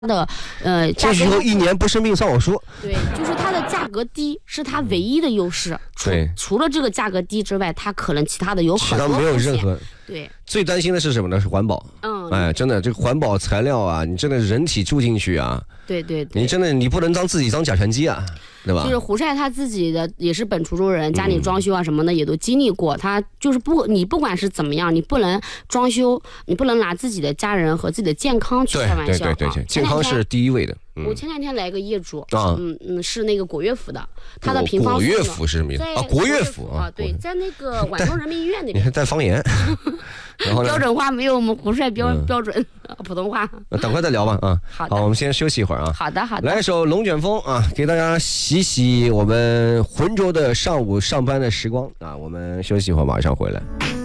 的进去以后1年不生病上我说。 对，就是它的价格低是它唯一的优势。除了这个价格低之外，它可能其他的有很多其他没有任何。 对， 最担心的是什么呢？是环保。真的，这个环保材料啊，你真的人体住进去啊。 对， 你真的你不能自己当假船机啊，对吧？ 就是胡帅他自己的也是本滁州人，家里装修啊什么的也都经历过。他就是你不管是怎么样，你不能装修，你不能拿自己的家人和自己的健康去开玩笑。 对，健康是第一位的。 我前2天来个业主是那个果乐府的，他的平方果乐府是什么意思啊？果乐府啊， 对，在那个皖东人民医院那边。 你还带方言，然后呢？ 标准话没有我们胡帅标准普通话。 等会再聊吧啊。 好， 我们先休息一会儿啊。 好的。 来一首《龙卷风》啊，给大家洗洗我们浑浊的上午上班的时光啊。我们休息一会儿，马上回来。